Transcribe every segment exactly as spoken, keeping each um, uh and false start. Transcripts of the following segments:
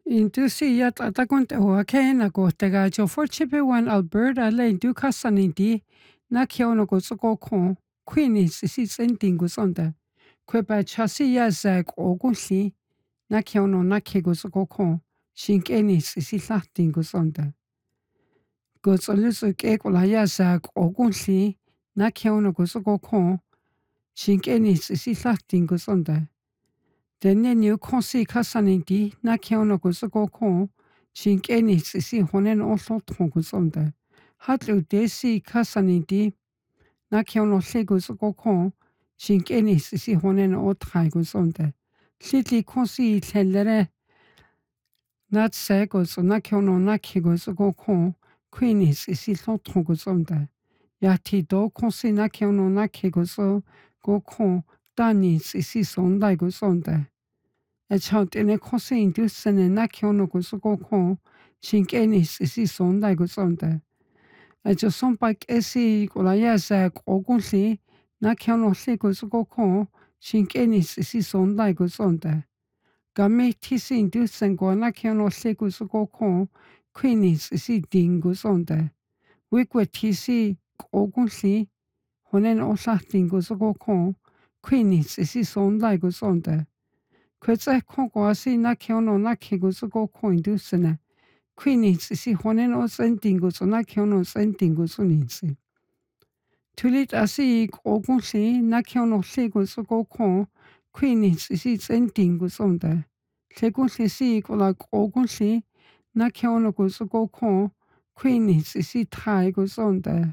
Intusi ya tatakunte hua kena ko tega jo forchipe wan Alberta le du kasanindi na kiono ko soko kon queenie sisi sentingu sonda kwepa chasi ya zak ogunli na kiono na kego soko kon shinkeni sisi lachtingu sonda go solusu ke kola ya zak ogunli na kiono ko soko kon shinkeni sisi lachtingu sonda Denne new konsi kasanindi na kiono ko soko kon shinkeni sisi honen oslo tongu sonda. Hatlu desi kasanindi na kiono lego soko kon shinkeni sisi honen otrai go sonda. Litli konsi tlelere na tsego so na kiono na kego soko kon queenie sisi lo tongu sonda. Yati do konsi na kiono na kego so go kon Dani sisi sonda go sonda. E chant ene konse indusene na kiono go soko kon shinkeni sisi sonda go sonda. E jo sompa kesi kola ya zak ogunli na kiono le go soko kon shinkeni sisi sonda go sonda. Game tisi indusen go na kiono le go soko kon queenie sisi ding go sonda. Wikwe tisi ogunli honen oslachting go soko kon queenie sisi sonda go sonda. Kwetsa kongo asi na kiono na kego soko kon indusene. Queenie sisi honen o sentingo so na kiono sentingo so ninsi. Tulit asi ogunli na kiono lego soko kon queenie sisi sentingo sonda. Legunli si kola ogunli na kiono go soko kon queenie sisi tai go sonda.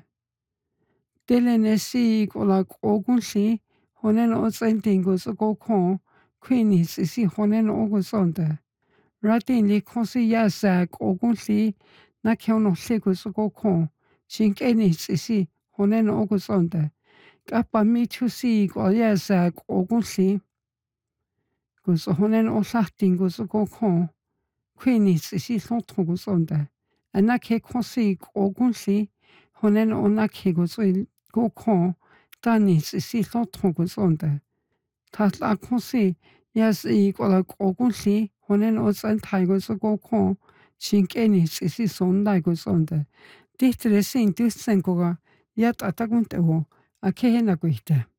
Delene si kola ogunli honen o sentingo soko kon queenie sisi honen ogo sonda. Ratin li konsi ya zak ogunli na kiono lego soko kon shinkeni sisi honen ogo sonda. Kapa mitu si go ya zak ogunli guso honen o lachtingo soko kon queenie sisi lonto go sonda. Anake konsi ogunli honen o nake go kon Dani sisi lonto go sonda. Tatla konsi Yes, ikola ogunli honen o santai soko kon shinkeni sisi sonda go sonda. Dihtre sin dusen koga yat atagunte ho akehena guite.